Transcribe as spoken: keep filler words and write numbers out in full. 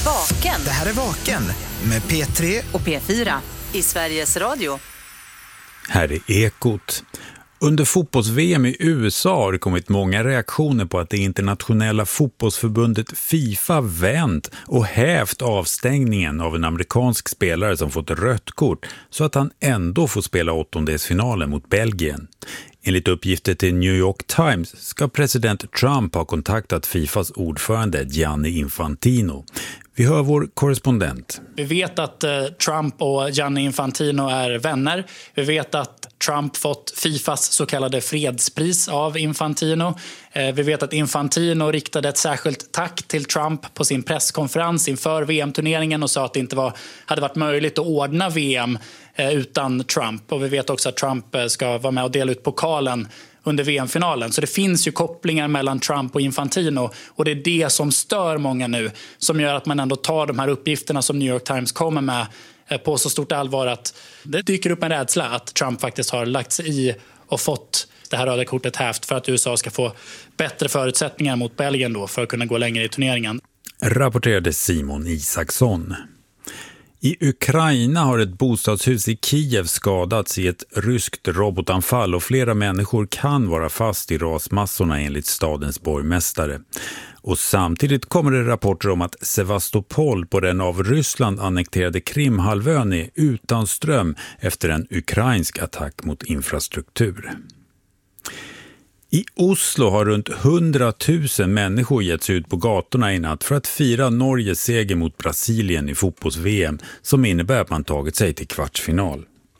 Vaken. Det här är Vaken med P tre och P fyra i Sveriges Radio. Här är Ekot. Under fotbolls-V M i U S A har det kommit många reaktioner på att det internationella fotbollsförbundet FIFA vänt och hävt avstängningen av en amerikansk spelare som fått rött kort så att han ändå får spela åttondelsfinalen mot Belgien. Enligt uppgifter till New York Times ska president Trump ha kontaktat FIFAs ordförande Gianni Infantino. Vi hör vår korrespondent. Vi vet att eh, Trump och Gianni Infantino är vänner. Vi vet att Trump fått FIFAs så kallade fredspris av Infantino. Eh, vi vet att Infantino riktade ett särskilt tack till Trump på sin presskonferens inför V M-turneringen och sa att det inte var, hade varit möjligt att ordna V M eh, utan Trump. Och vi vet också att Trump eh, ska vara med och dela ut pokalen under V M-finalen. Så det finns ju kopplingar mellan Trump och Infantino och det är det som stör många nu, som gör att man ändå tar de här uppgifterna som New York Times kommer med på så stort allvar att det dyker upp en rädsla att Trump faktiskt har lagt sig i och fått det här röda kortet hävt för att U S A ska få bättre förutsättningar mot Belgien då för att kunna gå längre i turneringen. Rapporterade Simon Isaksson. I Ukraina har ett bostadshus i Kiev skadats i ett ryskt robotanfall och flera människor kan vara fast i rasmassorna enligt stadens borgmästare. Och samtidigt kommer det rapporter om att Sevastopol på den av Ryssland annekterade Krimhalvön är utan ström efter en ukrainsk attack mot infrastruktur. I Oslo har runt hundratusen människor getts ut på gatorna i natt för att fira Norges seger mot Brasilien i fotbolls-V M som innebär att man tagit sig till kvartsfinal.